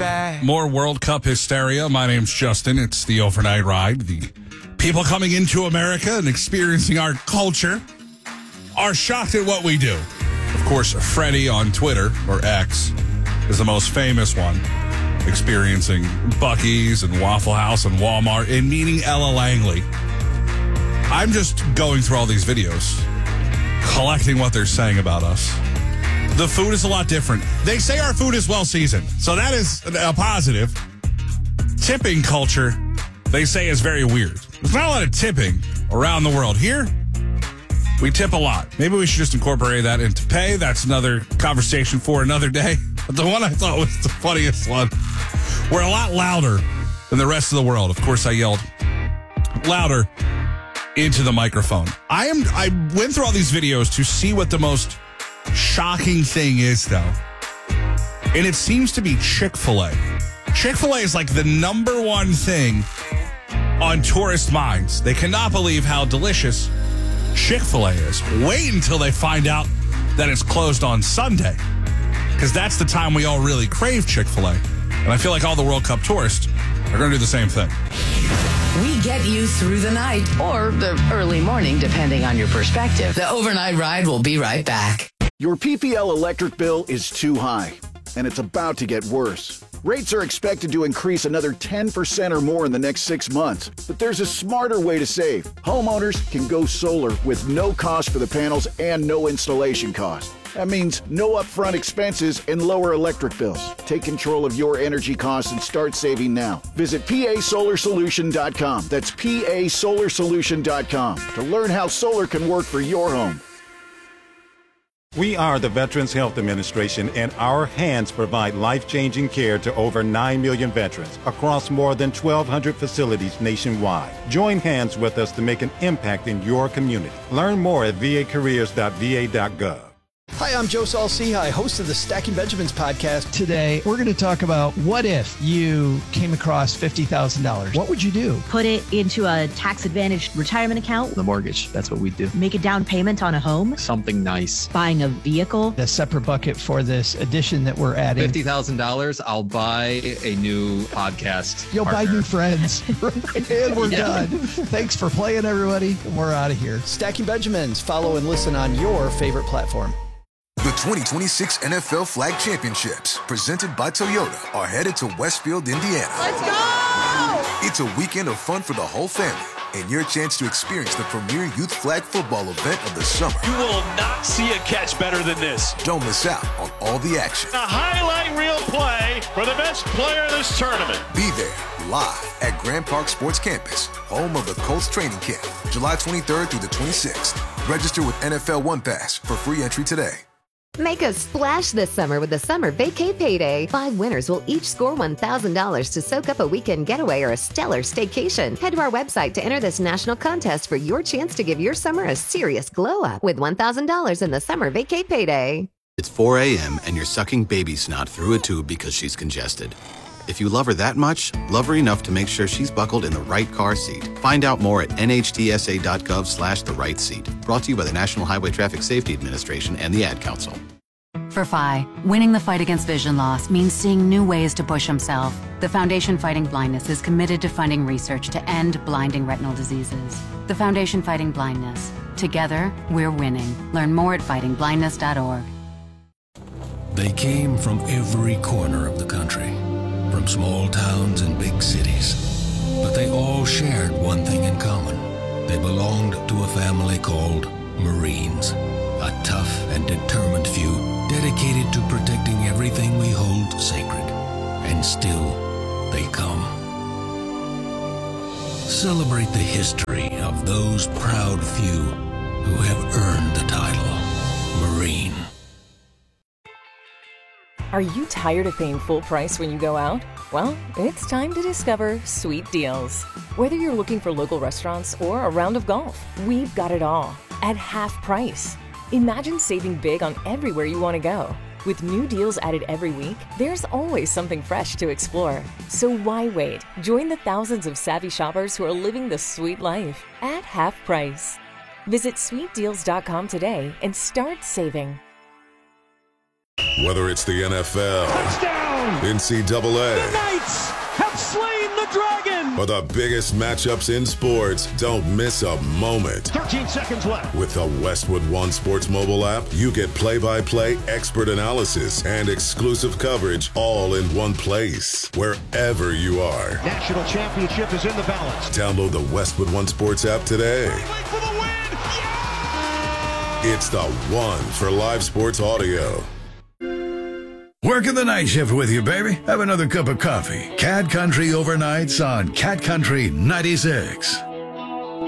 More World Cup hysteria. My name's Justin. It's the overnight ride. The people coming into America and experiencing our culture are shocked at what we do. Of course, Freddie on Twitter, or X, is the most famous one, experiencing Buc-ee's and Waffle House and Walmart and meeting Ella Langley. I'm just going through all these videos, collecting what they're saying about us. The food is a lot different. They say our food is well seasoned, so that is a positive. Tipping culture, they say, is very weird. There's not a lot of tipping around the world. Here, we tip a lot. Maybe we should just incorporate that into pay. That's another conversation for another day. But the one I thought was the funniest one. We're a lot louder than the rest of the world. Of course, I yelled louder into the microphone. I went through all these videos to see what the most shocking thing is, though. And it seems to be Chick-fil-A. Chick-fil-A is like the number one thing on tourist minds. They cannot believe how delicious Chick-fil-A is. Wait until they find out that it's closed on Sunday, because that's the time we all really crave Chick-fil-A. And I feel like all the World Cup tourists are going to do the same thing. We get you through the night or the early morning, depending on your perspective. The overnight ride will be right back. Your PPL electric bill is too high, and it's about to get worse. Rates are expected to increase another 10% or more in the next 6 months. But there's a smarter way to save. Homeowners can go solar with no cost for the panels and no installation cost. That means no upfront expenses and lower electric bills. Take control of your energy costs and start saving now. Visit PASolarsolution.com. That's PASolarsolution.com to learn how solar can work for your home. We are the Veterans Health Administration, and our hands provide life-changing care to over 9 million veterans across more than 1,200 facilities nationwide. Join hands with us to make an impact in your community. Learn more at vacareers.va.gov. Hi, I'm Joe Saul-Sehy, host of the Stacking Benjamins podcast. Today, we're going to talk about what if you came across $50,000? What would you do? Put it into a tax-advantaged retirement account. The mortgage, that's what we do. Make a down payment on a home. Something nice. Buying a vehicle. A separate bucket for this addition that we're adding. $50,000, I'll buy a new podcast. You'll partner. buy new friends. And we're done. Thanks for playing, everybody. We're out of here. Stacking Benjamins. Follow and listen on your favorite platform. The 2026 NFL Flag Championships, presented by Toyota, are headed to Westfield, Indiana. Let's go! It's a weekend of fun for the whole family and your chance to experience the premier youth flag football event of the summer. You will not see a catch better than this. Don't miss out on all the action. A highlight reel play for the best player of this tournament. Be there live at Grand Park Sports Campus, home of the Colts training camp, July 23rd through the 26th. Register with NFL One Pass for free entry today. Make a splash this summer with the Summer Vacay Payday. 5 winners will each score $1,000 to soak up a weekend getaway or a stellar staycation. Head to our website to enter this national contest for your chance to give your summer a serious glow up with $1,000 in the Summer Vacay Payday. It's 4 a.m. and you're sucking baby snot through a tube because she's congested. If you love her that much, love her enough to make sure she's buckled in the right car seat. Find out more at nhtsa.gov/the right seat. Brought to you by the National Highway Traffic Safety Administration and the Ad Council. For Phi, winning the fight against vision loss means seeing new ways to push himself. The Foundation Fighting Blindness is committed to funding research to end blinding retinal diseases. The Foundation Fighting Blindness. Together, we're winning. Learn more at fightingblindness.org. They came from every corner of the country, from small towns and big cities. But they all shared one thing in common. They belonged to a family called Marines. A tough and determined few dedicated to protecting everything we hold sacred. And still, they come. Celebrate the history of those proud few who have earned the title Marine. Are you tired of paying full price when you go out? Well, it's time to discover Sweet Deals. Whether you're looking for local restaurants or a round of golf, we've got it all at half price. Imagine saving big on everywhere you want to go. With new deals added every week, there's always something fresh to explore. So why wait? Join the thousands of savvy shoppers who are living the sweet life at half price. Visit sweetdeals.com today and start saving. Whether it's the NFL, touchdown! NCAA. The Knights have slain the Dragon. For the biggest matchups in sports, don't miss a moment. 13 seconds left. With the Westwood One Sports mobile app, you get play-by-play expert analysis and exclusive coverage all in one place, wherever you are. National championship is in the balance. Download the Westwood One Sports app today. For the win. Yeah! It's the one for live sports audio. Working the night shift with you, baby. Have another cup of coffee. Cat Country Overnights on Cat Country 96.